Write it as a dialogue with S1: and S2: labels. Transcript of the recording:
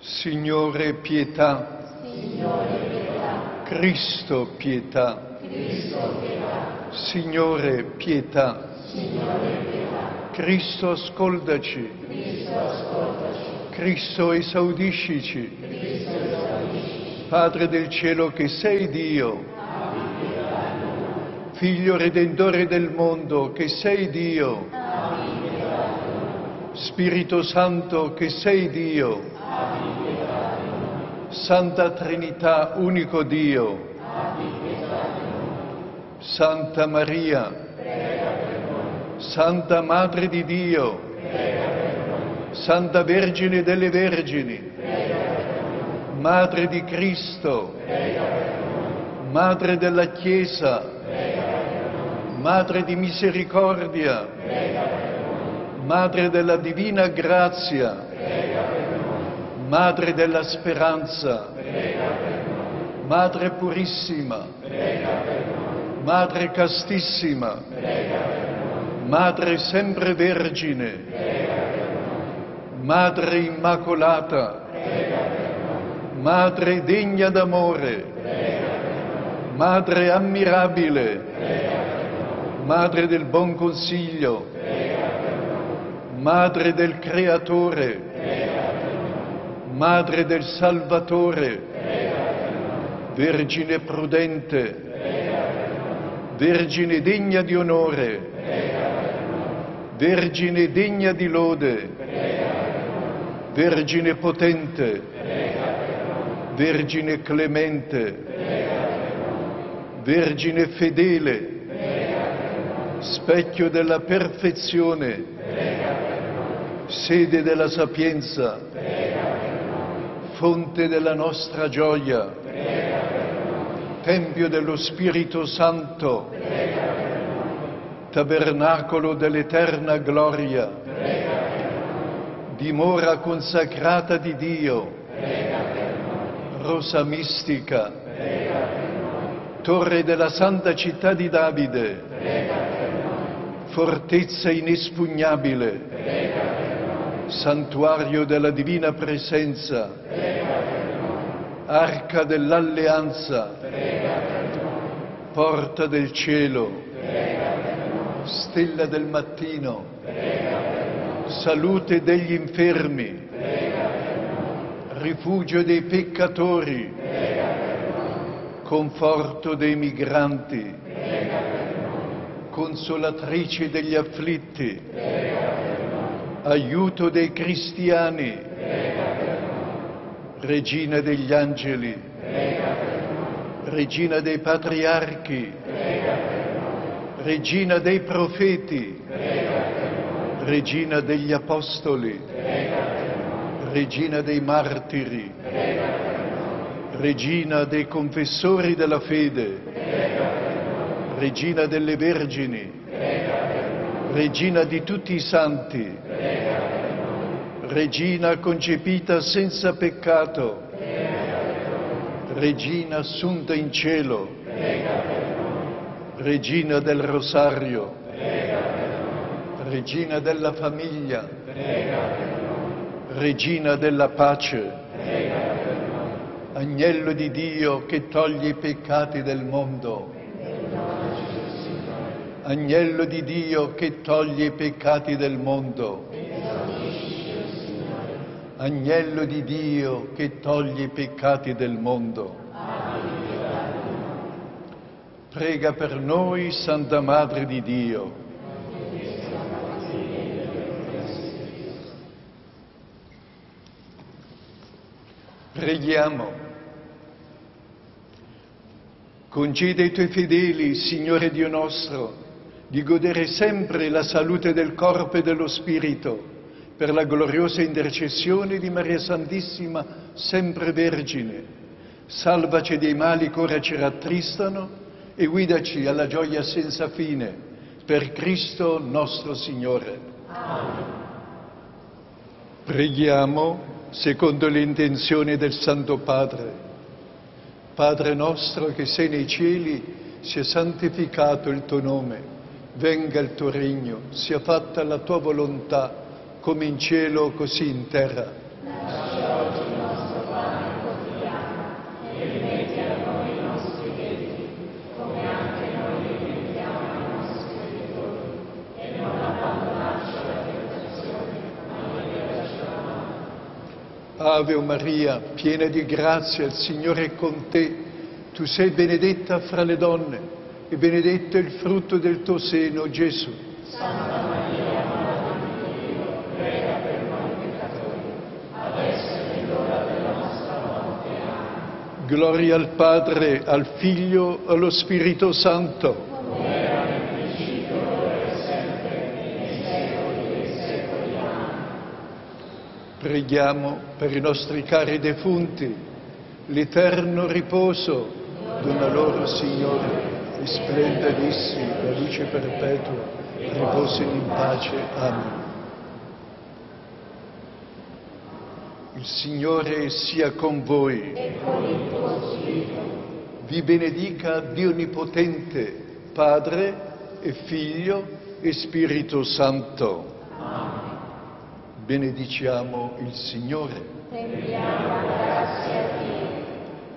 S1: Signore pietà.
S2: Signore pietà.
S1: Cristo pietà.
S2: Cristo pietà.
S1: Signore pietà.
S2: Signore pietà.
S1: Cristo ascoltaci.
S2: Cristo ascoltaci.
S1: Cristo esaudiscici.
S2: Cristo esaudisci.
S1: Padre del cielo che sei Dio.
S2: Abbi pietà di noi.
S1: Figlio redentore del mondo che sei Dio.
S2: Abbi pietà di noi.
S1: Spirito Santo che sei Dio.
S2: Abbi pietà di noi.
S1: Santa Trinità, unico Dio.
S2: Abbi pietà di noi.
S1: Santa Maria.
S2: Prega per noi.
S1: Santa Madre di Dio.
S2: Prega per noi.
S1: Santa Vergine delle Vergini.
S2: Prega per noi.
S1: Madre di Cristo.
S2: Prega per noi.
S1: Madre della Chiesa.
S2: Prega per noi.
S1: Madre di misericordia.
S2: Prega per noi.
S1: Madre della divina grazia.
S2: Prega per noi.
S1: Madre della speranza.
S2: Prega per noi.
S1: Madre purissima.
S2: Prega per noi.
S1: Madre castissima.
S2: Prega per noi.
S1: Madre sempre vergine.
S2: Prega per noi.
S1: Madre immacolata.
S2: Prega per noi.
S1: Madre degna d'amore.
S2: Prega per noi.
S1: Madre ammirabile.
S2: Prega per noi.
S1: Madre del buon consiglio.
S2: Prega per noi.
S1: Madre del Creatore.
S2: Prega per noi.
S1: Madre del Salvatore.
S2: Prega per noi.
S1: Vergine prudente.
S2: Prega per noi.
S1: Vergine degna di onore.
S2: Prega per noi.
S1: Vergine degna di lode.
S2: Prega per noi.
S1: Vergine potente.
S2: Prega per noi.
S1: Vergine clemente.
S2: Prega per noi.
S1: Vergine fedele.
S2: Prega per noi.
S1: Specchio della perfezione.
S2: Prega per noi.
S1: Sede della sapienza.
S2: Prega per noi.
S1: Fonte della nostra gioia.
S2: Prega per noi.
S1: Tempio dello Spirito Santo.
S2: Prega per noi.
S1: Tabernacolo dell'eterna gloria.
S2: Prega per noi.
S1: Dimora consacrata di Dio.
S2: Prega per noi.
S1: Rosa mistica.
S2: Prega per noi.
S1: Torre della santa città di Davide.
S2: Prega per noi.
S1: Fortezza inespugnabile.
S2: Prega per noi.
S1: Santuario della divina presenza.
S2: Prega per noi.
S1: Arca dell'alleanza.
S2: Prega per noi.
S1: Porta del cielo.
S2: Prega per noi.
S1: Stella del mattino.
S2: Prega per noi.
S1: Salute degli infermi.
S2: Prega per noi.
S1: Rifugio dei peccatori.
S2: Prega per noi.
S1: Conforto dei migranti.
S2: Prega per noi.
S1: Consolatrice degli afflitti.
S2: Prega per noi.
S1: Aiuto dei cristiani.
S2: Prega per noi.
S1: Regina degli angeli.
S2: Prega per noi.
S1: Regina dei patriarchi.
S2: Prega per noi.
S1: Regina dei profeti.
S2: Prega per noi.
S1: Regina degli apostoli.
S2: Prega per noi.
S1: Regina dei martiri.
S2: Prega per noi.
S1: Regina dei confessori della fede.
S2: Prega per noi.
S1: Regina delle vergini.
S2: Prega per noi.
S1: Regina di tutti i santi.
S2: Prega per noi.
S1: Regina concepita senza peccato.
S2: Prega per noi.
S1: Regina assunta in cielo.
S2: Prega per noi.
S1: Regina del rosario.
S2: Prega per noi.
S1: Regina della famiglia.
S2: Prega per noi.
S1: Regina della pace.
S2: Prega per noi.
S1: Agnello di Dio che toglie i peccati del mondo. Agnello di Dio che toglie i peccati del mondo. Agnello di Dio che toglie i peccati del mondo. Prega per noi, Santa Madre di Dio. Preghiamo. Concede ai tuoi fedeli, Signore Dio nostro, di godere sempre la salute del corpo e dello spirito, per la gloriosa intercessione di Maria Santissima, sempre Vergine. Salvaci dei mali che ora ci rattristano e guidaci alla gioia senza fine, per Cristo nostro Signore.
S2: Amen.
S1: Preghiamo secondo l'intenzione del Santo Padre. Padre nostro che sei nei cieli, sia santificato il tuo nome. Venga il tuo regno, sia fatta la tua volontà, come in cielo così in terra.
S2: Lascia oggi il nostro
S1: Ave Maria, piena di grazia, il Signore è con te. Tu sei benedetta fra le donne e benedetto è il frutto del tuo seno, Gesù.
S2: Santa Maria, Madre di Dio, prega per noi peccatori, adesso è l'ora della nostra morte. Amen.
S1: Gloria al Padre, al Figlio, allo Spirito Santo.
S2: Come era nel principio, ora e sempre, nei secoli dei secoli. Amen.
S1: Preghiamo per i nostri cari defunti, l'eterno riposo, dona loro, Signore, e splenda ad essi la luce perpetua, riposino in pace. Amen. Il Signore sia con voi.
S2: E con il tuo spirito.
S1: Vi benedica Dio Onnipotente, Padre e Figlio e Spirito Santo. Benediciamo il Signore.
S2: Rendiamo grazie a Dio.